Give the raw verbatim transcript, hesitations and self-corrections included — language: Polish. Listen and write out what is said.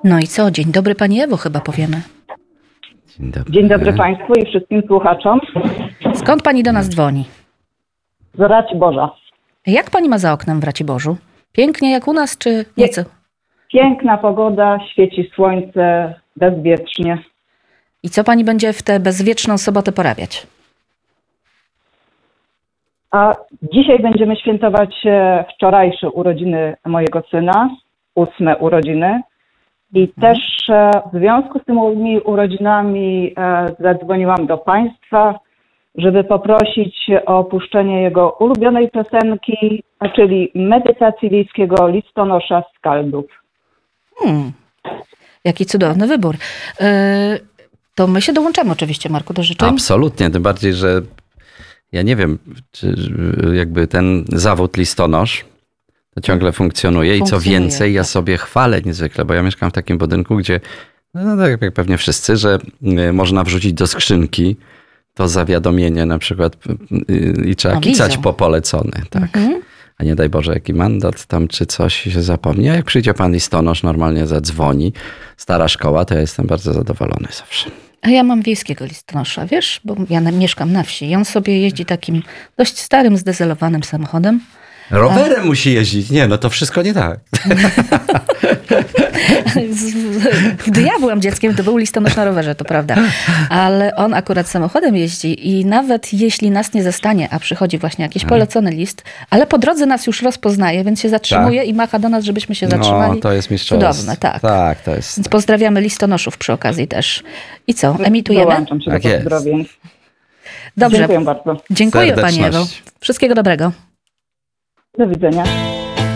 No i co? Dzień dobry Pani Ewo chyba powiemy. Dzień dobry. Dzień dobry Państwu i wszystkim słuchaczom. Skąd Pani do nas dzwoni? Z Raciborza. Jak Pani ma za oknem w Raciborzu? Pięknie jak u nas, czy nieco? Piękna pogoda, świeci słońce, bezwietrznie. I co Pani będzie w tę bezwieczną sobotę porabiać? A dzisiaj będziemy świętować e, wczorajsze urodziny mojego syna, ósme urodziny. I też e, w związku z tymi urodzinami e, zadzwoniłam do Państwa, żeby poprosić o puszczenie jego ulubionej piosenki, a czyli Medytacji wiejskiego listonosza Skaldów. Hmm, jaki cudowny wybór. Yy, to my się dołączamy oczywiście, Marku, do życzeń. Absolutnie, tym bardziej, że ja nie wiem, czy jakby ten zawód listonosz to ciągle funkcjonuje, funkcjonuje. I co więcej, ja sobie chwalę niezwykle, bo ja mieszkam w takim budynku, gdzie, no tak jak pewnie wszyscy, że można wrzucić do skrzynki to zawiadomienie na przykład i trzeba No, kicać widzą. po polecony, tak. Mhm. A nie daj Boże, jaki mandat tam czy coś się zapomni. A jak przyjdzie pan listonosz, normalnie zadzwoni, stara szkoła, to ja jestem bardzo zadowolony zawsze. A ja mam wiejskiego listonosza, wiesz, bo ja na, mieszkam na wsi i on sobie jeździ takim dość starym, zdezelowanym samochodem. Rowerem A... musi jeździć. Nie, no to wszystko nie tak. Gdy ja byłam dzieckiem, to był listonosz na rowerze, to prawda. Ale on akurat samochodem jeździ i nawet jeśli nas nie zastanie, a przychodzi właśnie jakiś polecony list, ale po drodze nas już rozpoznaje, więc się zatrzymuje tak. i macha do nas, żebyśmy się zatrzymali. No, to jest mistrzostwo. Cudowne, tak. Tak, to jest. Więc pozdrawiamy listonoszów przy okazji też. I co, emitujemy? Dołączam się Tak do jest. pozdrowień. Dobrze. Dziękuję bardzo. Dziękuję Pani Serdeczność. Ewo. Wszystkiego dobrego. Do widzenia.